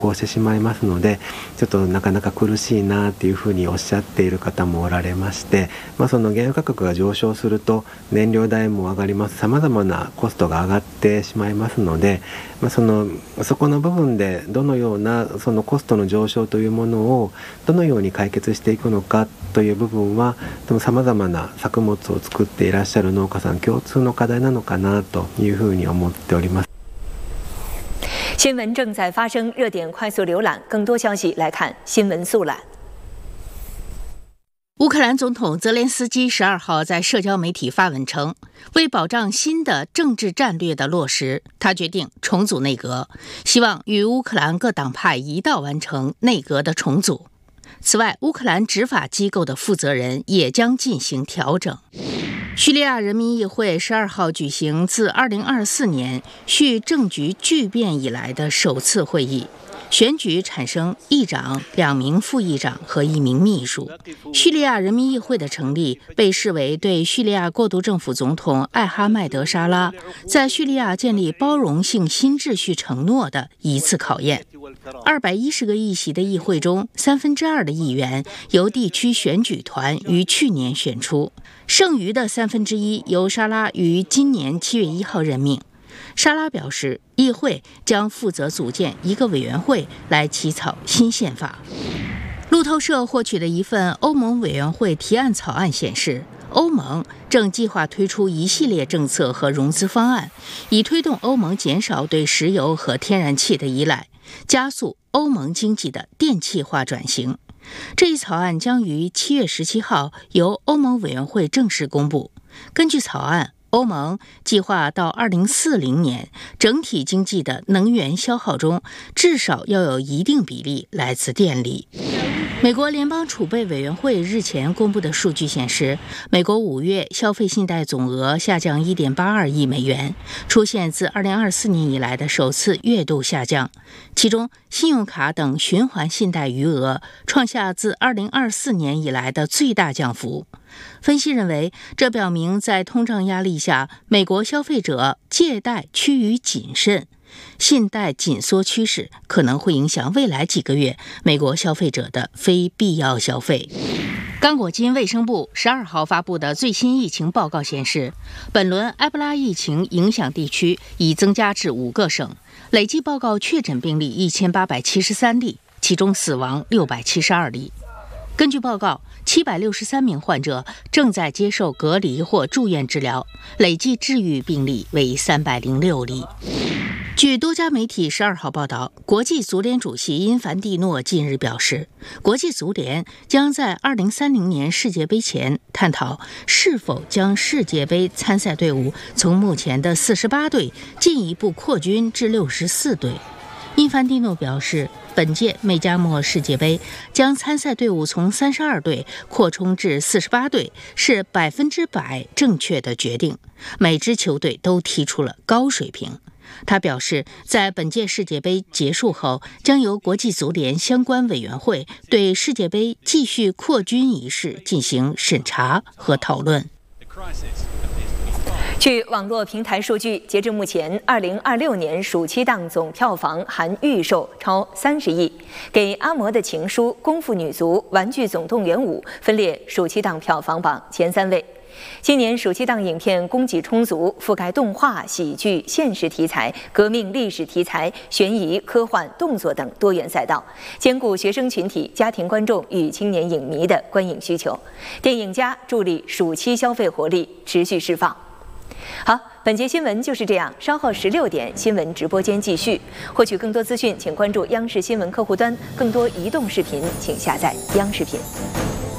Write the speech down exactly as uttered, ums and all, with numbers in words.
こうしてしまいますので、ちょっとなかなか苦しいなっていうふうにおっしゃっている方もおられまして、まあ、その原油価格が上昇すると燃料代も上がります。さまざまなコストが上がってしまいますので、まあ、そのそこの部分でどのようなそのコストの上昇というものをどのように解決していくのかという部分は、さまざまな作物を作っていらっしゃる農家さん共通の課題なのかなというふうに思っております。 新闻正在发生，热点快速浏览。更多消息来看新闻速览。 乌克兰总统泽连斯基十二号在社交媒体发文称，为保障新的政治战略的落实，他决定重组内阁，希望与乌克兰各党派一道完成内阁的重组。此外，乌克兰执法机构的负责人也将进行调整。叙利亚人民议会十二号举行自二零二四年叙政局巨变以来的首次会议，选举产生议长、两名副议长和一名秘书。叙利亚人民议会的成立被视为对叙利亚过渡政府总统艾哈迈德·沙拉在叙利亚建立包容性新秩序承诺的一次考验。二百一十个议席的议会中，三分之二的议员由地区选举团于去年选出，剩余的三分之一由沙拉于今年七月一号任命。沙拉表示，议会将负责组建一个委员会来起草新宪法。路透社获取的一份欧盟委员会提案草案显示，欧盟正计划推出一系列政策和融资方案，以推动欧盟减少对石油和天然气的依赖，加速欧盟经济的电气化转型。这一草案将于七月十七号由欧盟委员会正式公布。根据草案，欧盟计划到二零四零年，整体经济的能源消耗中至少要有一定比例来自电力。美国联邦储备委员会日前公布的数据显示，美国五月消费信贷总额下降 一点八二亿美元，出现自二零二四年以来的首次月度下降。其中，信用卡等循环信贷余额创下自二零二四年以来的最大降幅。分析认为，这表明在通胀压力下，美国消费者借贷趋于谨慎，信贷紧缩趋势可能会影响未来几个月美国消费者的非必要消费。刚果金卫生部十二号发布的最新疫情报告显示，本轮埃博拉疫情影响地区已增加至五个省，累计报告确诊病例一千八百七十三例，其中死亡六百七十二例。根据报告，七百六十三名患者正在接受隔离或住院治疗，累计治愈病例为三百零六例。据多家媒体十二号报道，国际足联主席因凡蒂诺近日表示，国际足联将在二零三零年世界杯前探讨是否将世界杯参赛队伍从目前的四十八队进一步扩军至六十四队。因凡蒂诺表示，本届美加墨世界杯将参赛队伍从三十二队扩充至四十八队是百分之百正确的决定，每支球队都踢出了高水平。他表示，在本届世界杯结束后，将由国际足联相关委员会对世界杯继续扩军一事进行审查和讨论。 据网络平台数据，截至目前，二零二六年暑期档总票房含预售超三十亿，给阿嬷的情书、功夫女足、玩具总动员五分列暑期档票房榜前三位。今年暑期档影片供给充足，覆盖动画、喜剧、现实题材、革命历史题材、悬疑、科幻、动作等多元赛道，兼顾学生群体、家庭观众与青年影迷的观影需求。电影家助力暑期消费活力持续释放。好，本节新闻就是这样。稍后十六点，新闻直播间继续。获取更多资讯，请关注央视新闻客户端。更多移动视频，请下载央视频。